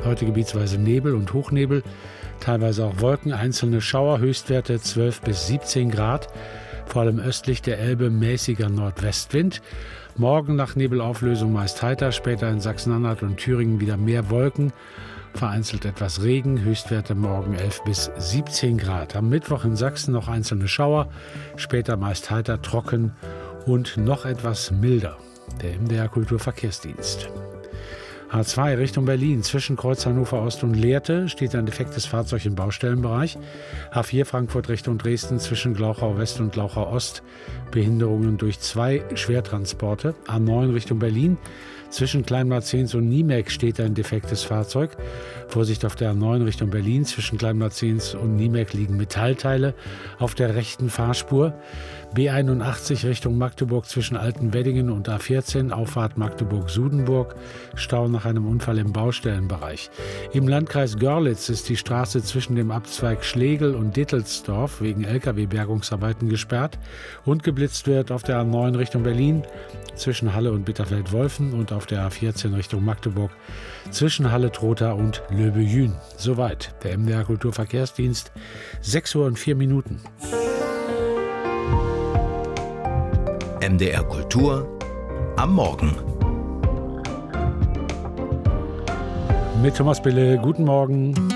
Heute gebietsweise Nebel und Hochnebel, teilweise auch Wolken, einzelne Schauer, Höchstwerte 12 bis 17 Grad. Vor allem östlich der Elbe mäßiger Nordwestwind. Morgen nach Nebelauflösung meist heiter, später in Sachsen-Anhalt und Thüringen wieder mehr Wolken. Vereinzelt etwas Regen, Höchstwerte morgen 11 bis 17 Grad. Am Mittwoch in Sachsen noch einzelne Schauer, später meist heiter, trocken und noch etwas milder. Der MDR Kulturverkehrsdienst. H2 Richtung Berlin, zwischen Kreuz Hannover Ost und Lehrte steht ein defektes Fahrzeug im Baustellenbereich. H4 Frankfurt Richtung Dresden, zwischen Glauchau West und Glauchau Ost Behinderungen durch 2 Schwertransporte. A9 Richtung Berlin, zwischen Kleinbad-Zehns und Niemek steht ein defektes Fahrzeug. Vorsicht auf der A9 Richtung Berlin, zwischen Kleinbad-Zehns und Niemek liegen Metallteile auf der rechten Fahrspur. B81 Richtung Magdeburg, zwischen Altenweddingen und A14, Auffahrt Magdeburg-Sudenburg, Stau nach einem Unfall im Baustellenbereich. Im Landkreis Görlitz ist die Straße zwischen dem Abzweig Schlegel und Dittelsdorf wegen Lkw-Bergungsarbeiten gesperrt und geblitzt wird auf der A9 Richtung Berlin, zwischen Halle und Bitterfeld-Wolfen und auf der A14 Richtung Magdeburg, zwischen Halle-Trotha und Löbejün. Soweit der MDR Kulturverkehrsdienst, 6:04 Uhr. MDR Kultur am Morgen. Mit Thomas Bille, guten Morgen.